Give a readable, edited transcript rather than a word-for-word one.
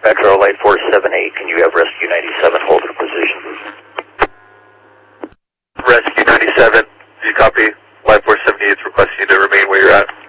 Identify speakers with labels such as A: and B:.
A: Metro Light 478, can you have Rescue 97 hold in position?
B: Rescue 97, do you copy? Light 478 is requesting you to remain where you're at.